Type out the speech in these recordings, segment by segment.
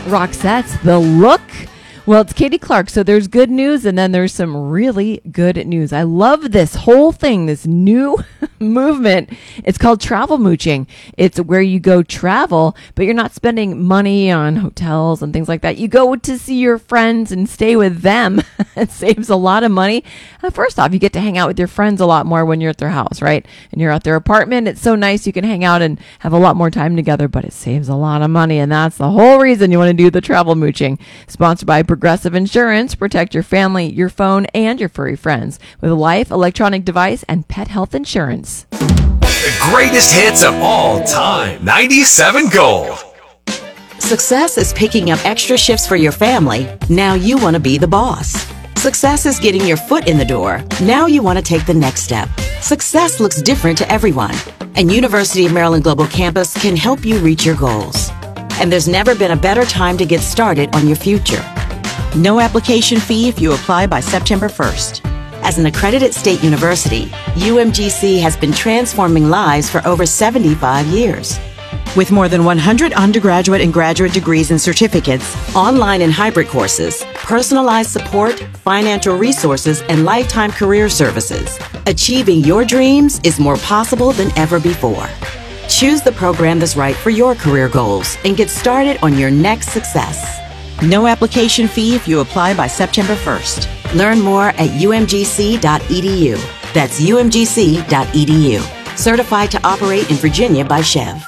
Roxette's The Look. Well, it's Katie Clark, so there's good news, and then there's some really good news. I love this whole thing, this new movement. It's called travel mooching. It's where you go travel, but you're not spending money on hotels and things like that. You go to see your friends and stay with them. It saves a lot of money. First off, you get to hang out with your friends a lot more when you're at their house, right? And you're at their apartment. It's so nice. You can hang out and have a lot more time together, but it saves a lot of money, and that's the whole reason you want to do the travel mooching. Sponsored by Progressive Insurance. Protect your family, your phone, and your furry friends with life, electronic device, and pet health insurance. The greatest hits of all time. 97 Gold. Success is picking up extra shifts for your family. Now you want to be the boss. Success is getting your foot in the door. Now you want to take the next step. Success looks different to everyone, and University of Maryland Global Campus can help you reach your goals. And there's never been a better time to get started on your future. No application fee if you apply by September 1st. As an accredited state university, UMGC has been transforming lives for over 75 years. With more than 100 undergraduate and graduate degrees and certificates, online and hybrid courses, personalized support, financial resources, and lifetime career services, achieving your dreams is more possible than ever before. Choose the program that's right for your career goals and get started on your next success. No application fee if you apply by September 1st. Learn more at umgc.edu. That's umgc.edu. Certified to operate in Virginia by Chev.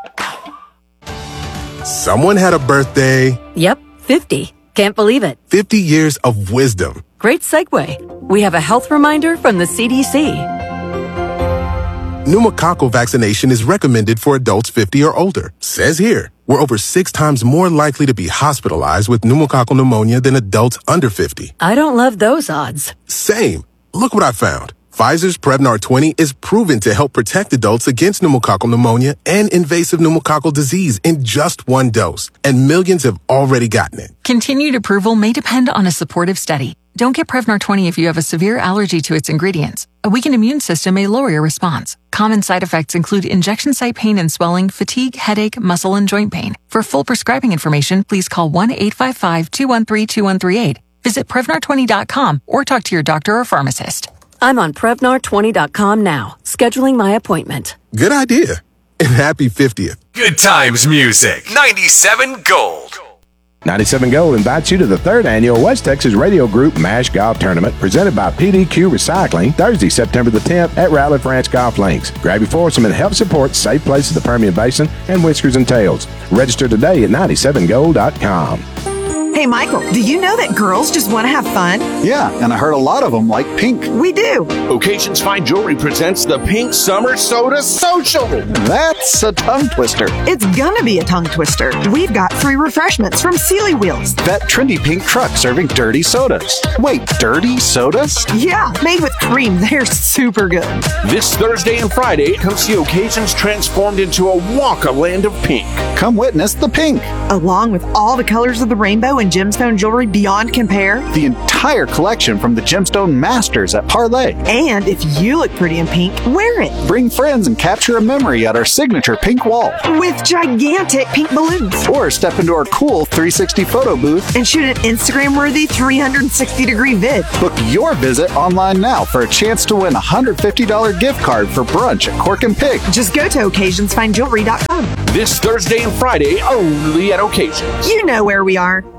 Someone had a birthday. Yep, 50. Can't believe it. 50 years of wisdom. Great segue. We have a health reminder from the CDC. Pneumococcal vaccination is recommended for adults 50 or older. Says here, we're over 6 times more likely to be hospitalized with pneumococcal pneumonia than adults under 50. I don't love those odds. Same. Look what I found. Pfizer's Prevnar 20 is proven to help protect adults against pneumococcal pneumonia and invasive pneumococcal disease in just 1 dose, and millions have already gotten it. Continued approval may depend on a supportive study. Don't get Prevnar 20 if you have a severe allergy to its ingredients. A weakened immune system may lower your response. Common side effects include injection site pain and swelling, fatigue, headache, muscle, and joint pain. For full prescribing information, please call 1-855-213-2138. Visit Prevnar20.com or talk to your doctor or pharmacist. I'm on Prevnar20.com now, scheduling my appointment. Good idea. And happy 50th. Good times music. 97 Gold. 97 Gold invites you to the 3rd annual West Texas Radio Group MASH Golf Tournament presented by PDQ Recycling Thursday, September the 10th at Rowlett Ranch Golf Links. Grab your foursome and help support safe places of the Permian Basin and Whiskers and Tails. Register today at 97gold.com. Hey, Michael, do you know that girls just want to have fun? Yeah, and I heard a lot of them like pink. We do. Occasions Fine Jewelry presents the Pink Summer Soda Social. That's a tongue twister. It's gonna be a tongue twister. We've got free refreshments from Sealy Wheels. That trendy pink truck serving dirty sodas. Wait, dirty sodas? Yeah, made with cream. They're super good. This Thursday and Friday, come see Occasions transformed into a Walk-a-Land of pink. Come witness the pink. Along with all the colors of the rainbow and gemstone jewelry beyond compare. The entire collection from the Gemstone Masters at Parlay. And if you look pretty in pink, wear it. Bring friends and capture a memory at our signature pink wall. With gigantic pink balloons. Or step into our cool 360 photo booth and shoot an Instagram-worthy 360-degree vid. Book your visit online now for a chance to win a $150 gift card for brunch at Cork and Pig. Just go to occasionsfinejewelry.com. This Thursday and Friday, only at Occasions. You know where we are.